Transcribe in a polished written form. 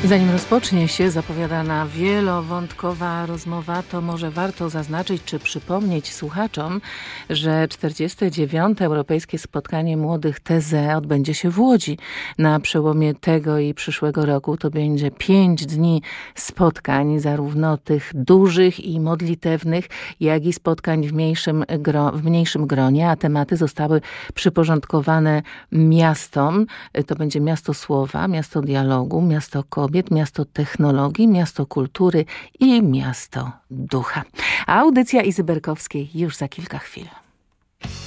Zanim rozpocznie się zapowiadana wielowątkowa rozmowa, to może warto zaznaczyć czy przypomnieć słuchaczom, że 49. Europejskie Spotkanie Młodych TZE odbędzie się w Łodzi. Na przełomie tego i przyszłego roku to będzie 5 dni spotkań, zarówno tych dużych i modlitewnych, jak i spotkań w mniejszym gronie, a tematy zostały przyporządkowane miastom. To będzie miasto słowa, miasto dialogu, miasto kobiet, miasto technologii, miasto kultury i miasto ducha. A audycja Izy Berkowskiej już za kilka chwil.